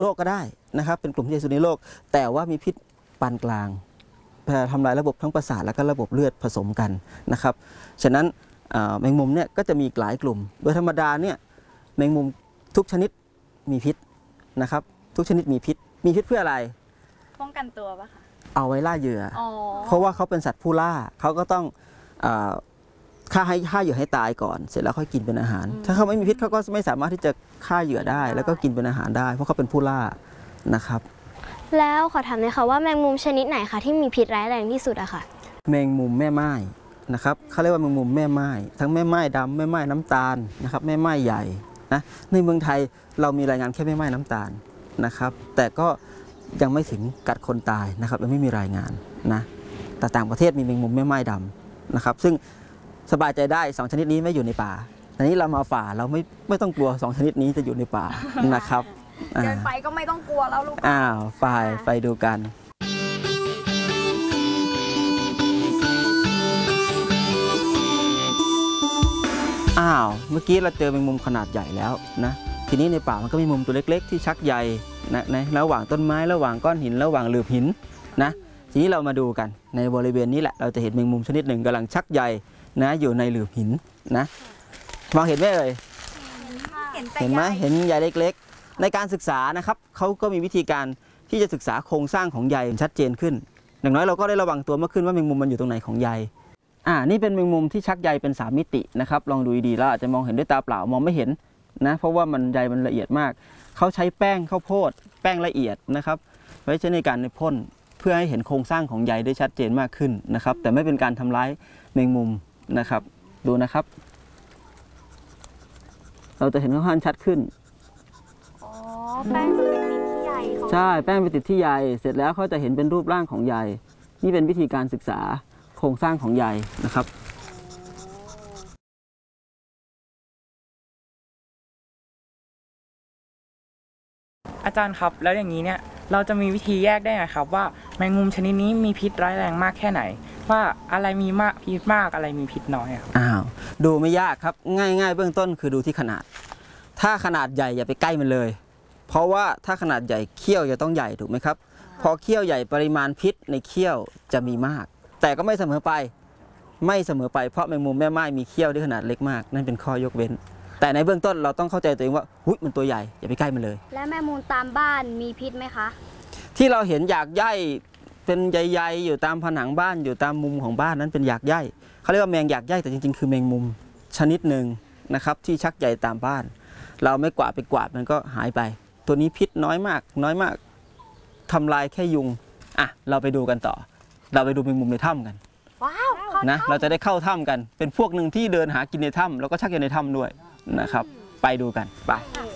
โรคก็ได้นะครับเป็นกลุ่มที่ใหญ่สุดในโลกแต่ว่ามีพิษปานกลางทำลายระบบทั้งประสาทและก็ระบบเลือดผสมกันนะครับฉะนั้นแมงมุมเนี่ยก็จะมีหลายกลุ่มโดยธรรมดาเนี่ยแมงมุมทุกชนิดมีพิษนะครับทุกชนิดมีพิษเพื่ออะไรป้องกันตัวปะคะเอาไว้ล่าเหยื่อเพราะว่าเขาเป็นสัตว์ผู้ล่าเขาก็ต้องฆ่าเหยื่อให้ตายก่อนเสร็จแล้วค่อยกินเป็นอาหารถ้าเขาไม่มีพิษเขาก็ไม่สามารถที่จะฆ่าเหยื่อได้แล้วก็กินเป็นอาหารได้เพราะเขาเป็นผู้ล่านะครับแล้วขอถามหน่อยค่ะว่าแมงมุมชนิดไหนคะที่มีพิษร้ายแรงที่สุดอะค่ะแมงมุมแม่ไม้นะครับเขาเรียกว่าแมงมุมแม่ไม้ทั้งแม่ไม้ดำแม่ไม้น้ำตาลนะครับแม่ไม้ใหญ่นะในเมืองไทยเรามีรายงานแค่แม่ไม้น้ำตาลนะครับแต่ก็ยังไม่ถึงกัดคนตายนะครับยังไม่มีรายงานนะแต่ต่างประเทศมีแมงมุมแม่ไม้ดำนะครับซึ่งสบายใจได้2ชนิดนี้ไม่อยู่ในป่าแต่นี้เรามาป่าเราไม่ต้องกลัว2ชนิดนี้จะอยู่ในป่านะครับเดินไปก็ไม่ต้องกลัวแล้วลูกไปดูกันเมื่อกี้เราเจอแมงมุมขนาดใหญ่แล้วนะทีนี้ในป่ามันก็มีมุมตัวเล็กๆที่ชักใยนะในระหว่างต้นไม้ระหว่างก้อนหินระหว่างหลืบหินนะทีนี้เรามาดูกันในบริเวณนี้แหละเราจะเห็นแมงมุมชนิดหนึ่งกำลังชักใยนะอยู่ในหลืบหินนะมองเห็นไหมเอ่ยเห็นไหมเห็นใยเล็กๆในการศึกษานะครับเขาก็มีวิธีการที่จะศึกษาโครงสร้างของใยชัดเจนขึ้นอย่างน้อยเราก็ได้ระวังตัวมากขึ้นว่าแมงมุมมันอยู่ตรงไหนของใยนี่เป็นแมงมุมที่ชักใยเป็น3มิตินะครับลองดูดีๆแล้วอาจจะมองเห็นด้วยตาเปล่ามองไม่เห็นนะเพราะว่าใยมันละเอียดมากเขาใช้แป้งข้าวโพดแป้งละเอียดนะครับไว้ใช้ในการพ่นเพื่อให้เห็นโครงสร้างของใยได้ชัดเจนมากขึ้นนะครับแต่ไม่เป็นการทำร้ายแมงมุมนะครับดูนะครับเราจะเห็นค่อนข้างชัดขึ้นแป้งจะไปติดที่ใยใช่แป้งไปติดที่ใยเสร็จแล้วเขาจะเห็นเป็นรูปร่างของใยนี่เป็นวิธีการศึกษาโครงสร้างของใยนะครับอาจารย์ครับแล้วอย่างนี้เนี่ยเราจะมีวิธีแยกได้ไงครับว่าแมงมุมชนิดนี้มีพิษร้ายแรงมากแค่ไหนว่าอะไรมีมากพิษมากอะไรมีพิษน้อยครับดูไม่ยากครับง่ายๆเบื้องต้นคือดูที่ขนาดถ้าขนาดใหญ่อย่าไปใกล้มันเลยเพราะว่าถ้าขนาดใหญ่เขี้ยวจะต้องใหญ่ถูกไหมครับพอเขี้ยวใหญ่ปริมาณพิษในเขี้ยวจะมีมากแต่ก็ไม่เสมอไปเพราะแมงมุมแม่ไม้มีเขี้ยวที่ขนาดเล็กมากนั่นเป็นข้อยกเว้นแต่ในเบื้องต้นเราต้องเข้าใจตัวเองว่ามันตัวใหญ่อย่าไปใกล้มันเลยและแมงมุมตามบ้านมีพิษไหมคะที่เราเห็นหยากใยเป็นใยๆอยู่ตามผนังบ้านอยู่ตามมุมของบ้านนั้นเป็นหยากใยเขาเรียกว่าแมงหยากใยแต่จริงๆคือแมงมุมชนิดหนึ่งนะครับที่ชักใยตามบ้านเราไม่กวาดไปกวาดมันก็หายไปตัวนี้พิษน้อยมากทำลายแค่ยุงเราไปดูกันต่อเราไปดูแมงมุมในถ้ำกันว้าวนะเราจะได้เข้าถ้ำกันเป็นพวกหนึ่งที่เดินหากินในถ้ำแล้วก็ชักใยในถ้ำด้วยนะครับไปดูกันไป